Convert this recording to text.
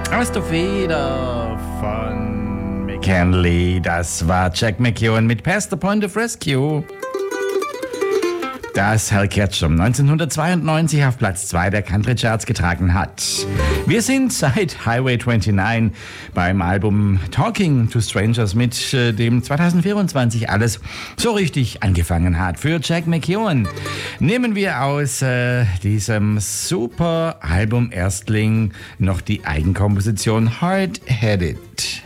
Aus der Feder von McKinley, das war Jack McKeown mit Past the Point of Rescue. Das Hal Ketchum 1992 auf Platz 2 der Country Charts getragen hat. Wir sind seit Highway 29 beim Album Talking to Strangers, mit dem 2024 alles so richtig angefangen hat. Für Jack McKeown nehmen wir aus diesem super Album Erstling noch die Eigenkomposition Hard Headed.